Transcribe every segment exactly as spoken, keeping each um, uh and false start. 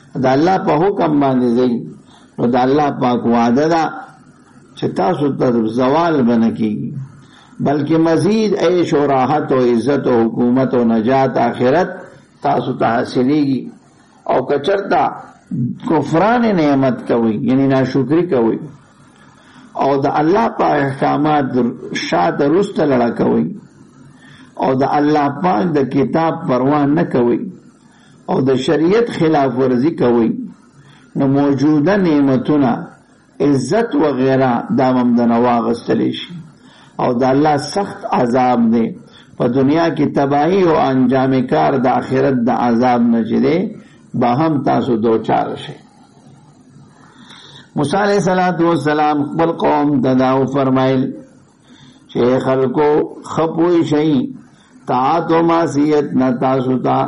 د الله په حکم باندې ځي نو د الله پاک وعده ده چې تاسو ته زوال بنه کیږي بلکې مزید عیش او راحت او عزت او حکومت او نجات آخرت تاسو ته حاصلېږي او کچرتا کفران نعمت کوي یعنی ناشکری کوي او د الله په احکامات شاته رسته لړا کوي او د الله پاک د کتاب پروا نه کوي او د شریعت خلاف ورزی کوي نو موجوده نعمتونه عزت وغیرہ دا ممدن واغستلی شي او د الله سخت عذاب دی په دنیا کې تباہی او انجام کار د آخرت د عذاب نه جده با هم تاسو دوچار شي. موسی علیہ الصلوۃ والسلام خپل قوم دداو فرمایل چې خلکو خپوي شي طاعت او معصیت نه تاسو ته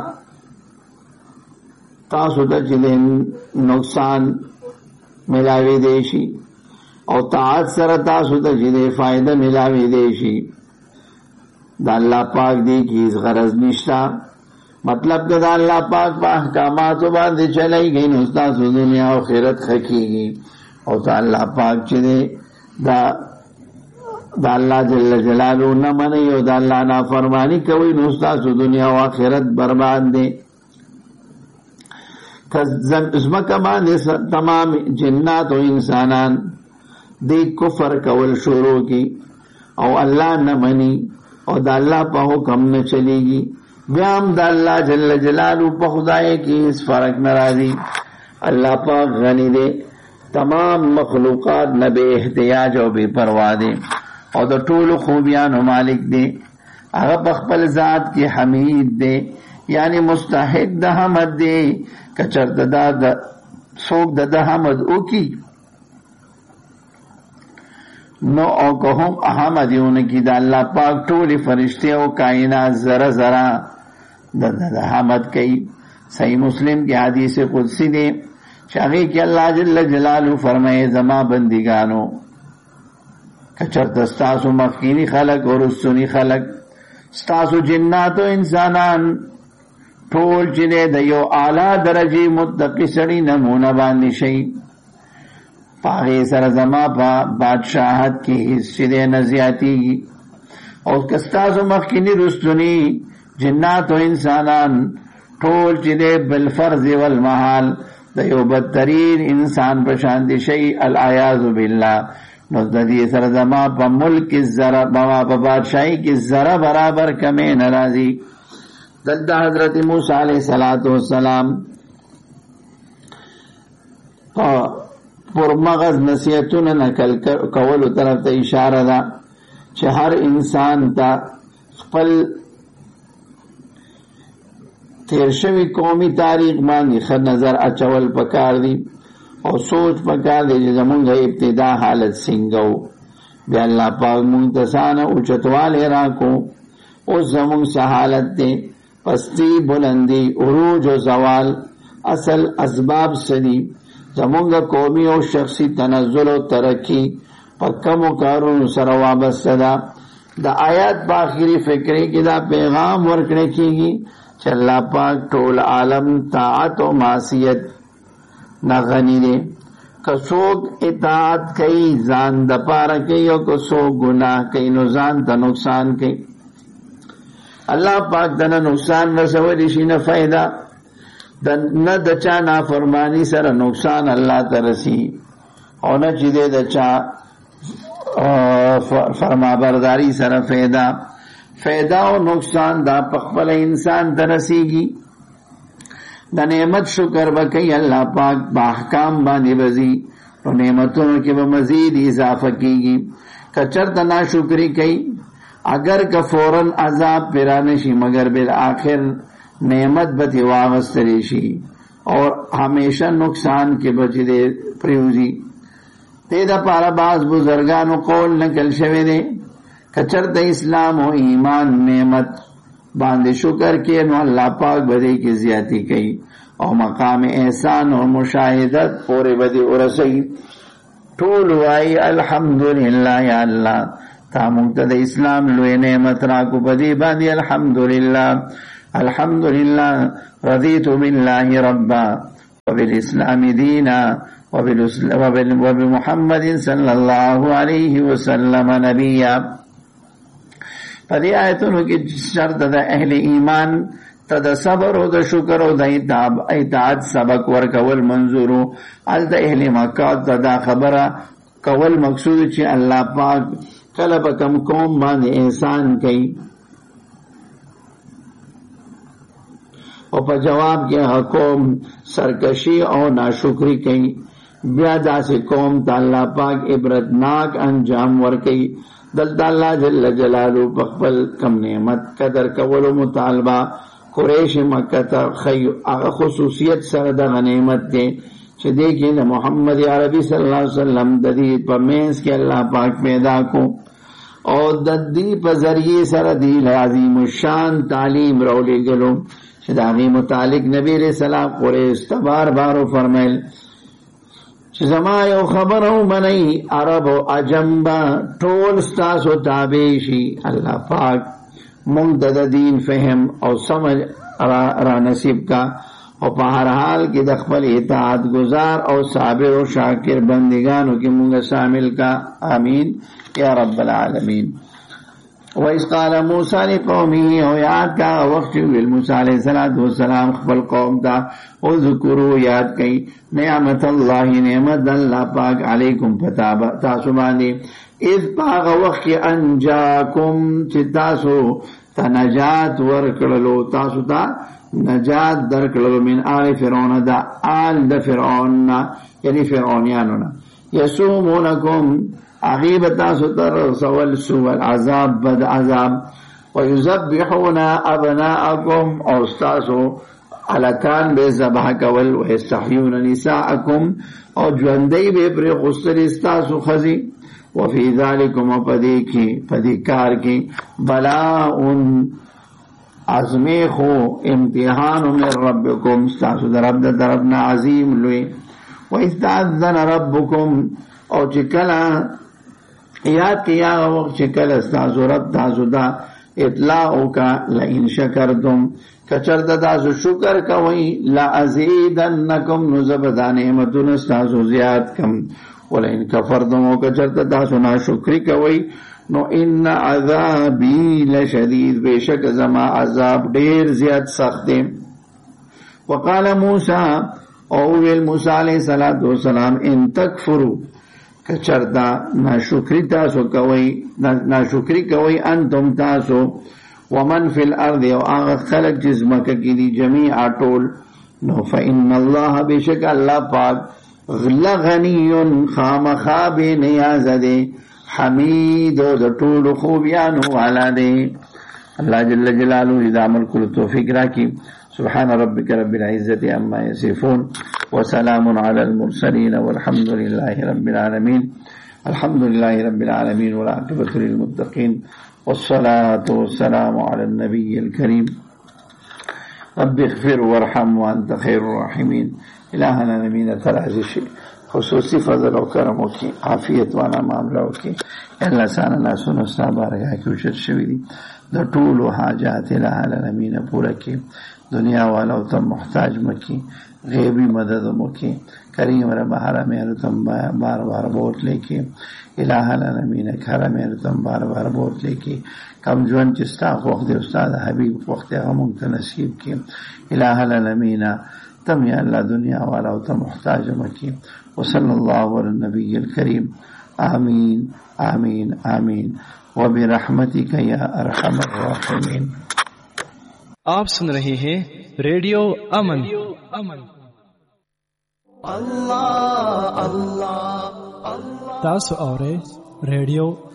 تاسو ته چې نقصان ملاوي دی شي او طاعت سره تاسو ته چې فائدہ ملاوي دی شي د الله پاک دی کی غرض نشتا مطلب دا الله پاک په احکاماتو باندې چلای گئی نو تاسو دنیا او آخرت خکېږي او دا الله پاک چې دا دا الله جل جلاله نه مني او دا الله نافرمانی کوي نو تاسو دنیا او آخرت برباد دي. زمکه باندې تمام جنات او انسانان دی کفر کول شروع کی او الله نه مني او دا الله په حکم نه چلیږي بیا هم دا الله جل جلاله په خدای کې اس فرق ناراضي. الله پاک غنی دی تمام مخلوقات نه بے احتیاج او بے پروا دی او د ټولو خوبیانو مالک دی هغه په خپل ذات کې حمید دی یعنی مستحق د حمد دی کچرته دا د څوک د حمد وکي نو او که هم احمدیون کی دا اللہ پاک ټول فرشتے او کائنات ذرا ذرا دا دا حمد کئی. صحیح مسلم کی حدیث قدسی دے شاگی کی اللہ جل جلالہ فرمائے زما بندگانو کچرت ستاسو مخکینی خلق اور رسونی خلق ستاسو جنات و انسانان ټول چنے دیو اعلی درجی متقی سڑی نمونہ باندې شئی پاغی سر زما پا بادشاہت کی حصے دے نزیاتی گی اور کستاسو مخینی رستنی جنات و انسانان ٹھول چدے بالفرض والمحال دیو بدترین انسان پشاندی شئی العیاذ باللہ نزدی سر زما پا ملک کی ذرہ بما پا بادشاہی کی ذرہ برابر کمیں نرازی. دلتا حضرت موسیٰ علیہ السلام پر مغز نصیحتونه نقل کولو طرف ته اشاره ده چې هر انسان ته خپل تیر شوی قومي تاریخ باندې ښه نظر اچول پکار دي او سوچ پکار دی چې زمونږ ابتدا حالت څنګه و بیا الله پاک مونږ ته ځانه اوچتوالی راکو اوس زمونږ څه حالت دی پستی بلندی عروج و زوال اصل اسباب سدی زمونگا قومی او شخصی تنزل و ترقی پکم و کارون سر وابسته دا دا آیات با آخری فکری کی دا پیغام ورکنے کی گی چھ اللہ پاک ٹول عالم طاعت و معصیت نغنی دے کسوک اطاعت کئی زان دا پارا کئی او کسوک گناہ کئی نو زان تا نقصان کئی. اللہ پاک دنا نقصان رسولی شین فائدہ نہ دچا نافرمانی سر نقصان اللہ ترسی اور نہ چدے دچا فرما برداری سر فیدا فیدا و نقصان دا پخپل انسان ترسی گی. دا نعمت شکر بکی اللہ پاک باحکام بانی بزی تو نعمتوں کے مزید اضافہ کی گی. کچرت نا شکری کئی اگر کا فوراً عذاب پیرانشی مگر بالآخر نعمت بتی واغستریشی اور ہمیشہ نقصان کے بچی دے پریوزی. تیدا پارا باز بزرگانو قول نکل شوے دے کچرت اسلام و ایمان نعمت باندے شکر کے نو اللہ پاک بدے کی زیادتی کئی اور مقام احسان اور مشاہدت پورے بدے ارسئی ٹول وائی الحمدللہ یا اللہ تا مقتد اسلام لوے نعمت راکو بدی باندی الحمدللہ الحمدللہ رضیت باللہ ربا وبالإسلام دينا وبمحمد صلى الله عليه وسلم نبيا. پدې آیتونو کې شرط د اهل ایمان ته د صبر او د شکر او د اطاعت سبق ورکول منظورو. ال د اهل مکه ته دا خبره کول مقصود چې الله پاک کله به کوم قوم باندې احسان کوي او په جواب کې قوم سرکشي او ناشکری کوي، بیا داسې قوم ته الله پاک عبرتناک انجام ورکوي. دلته الله جل جلاله په خپل کم نعمت قدر کولو مطالبه قریش مکه ته خی هغه خصوصیت سره د نعمت دی چې دې کې د محمد عربي صلی الله علیه وسلم د دې په مینس کې الله پاک پیدا کو او د دې په ذریعے سره دی عظیم الشان تعلیم راولېږلو چې د هغې متعلق نبی علیہ السلام قریش ته بار بار فرمایل چې زما یو خبره ومنئ، عرب او عجم به ټول ستاسو تابع شي. الله پاک مونږ د دین فهم او سمجھ را, را نصیب کا او په هر حال کې د خپل اطاعت گزار او صابر او شاکر بندگانو کې مونږ شامل کا. آمین یا رب العالمین. وَإِذْ قَالَ مُوسَى لِقَوْمِهِ او یاد کا وقت ویل موسی علیہ السلام خپل قوم ته اذکروا یاد کئ نعمت الله نعمت الله پاک علیکم فتاب تاسو باندې اذ پاغ وقت انجاکم چې تاسو ته نجات ورکړلو تاسو ته نجات درکړلو من آل فرعون دا آل د فرعون یعنی فرعونیانو نه یسومونکم عغیب تاسو تر سوال سوال عذاب بد عذاب ویذبحون ابناءکم او تاسو علکان بے ذبح کول ویستحیون نساءکم او ژوندۍ به پر غسل تاسو خزی وفي ذلكم پدې کې پدې کار کې بلاء ازمیخو امتحان من ربکم تاسو در رب در طرفنا عظیم لوی. واستاذن ربکم او چې کله یاد کیا وخت چې کله تاسو رب تاسو دا اطلاع وکا لئن شکرتم کچرته تاسو شکر کوئ لازیدنکم نزبدا نعمتون تاسو زیاد کم ولئن کفرتم او کچرته تاسو ناشکری کوئ نو ان عذابی لشدید بیشک زما عذاب ډیر زیات سخت دی. وقال موسی او ویل موسی علیہ السلام ان تکفروا کچرتا ناشکری تاسو کوئ ناشکری کوئ انتم تاسو ومن فی الارض او هغه خلق چې ځمکه کې دي جمیعا ټول نو فإن الله بیشک الله پاک غنی خامخا بے نیاز دے حمید و د ټولو خوبیانو والا دے. اللہ جل جلالہ دا عمل کل توفیق راکی. سبحان ربک رب العزت عما یصفون وسلام علی المرسلین والحمد للہ رب العالمین. الحمد للہ رب العالمین والعاقبۃ للمتقین والصلاة والسلام علی النبی الکریم. رب اغفر وارحم وانت خیر الراحمین. الہنا نمین ترازشی خصوصی فضل و کرموں کی عافیت والا معاملوں کی اللہ سانا ناسون استا بارگاہ کی وشت شوی دی در طول و حاجات الہ نمین پورا کی دنیا والا تم محتاج مکی غیبی مدد مکی کریم رب حرمین تم بار بار بوٹ لے کے الہ نمین حرمین تم بار بار بوٹ لے کے کم جون چستا وقت استاد حبیب وقت غمون تنصیب کی الہ نمین تم یا اللہ دنیا والا تم محتاج مکی. وصلی اللہ علی النبی الکریم. آمین آمین آمین وبرحمتک یا ارحم الراحمین. آپ سن رہے ہیں ریڈیو امن. اللہ اللہ تاسو اورے ریڈیو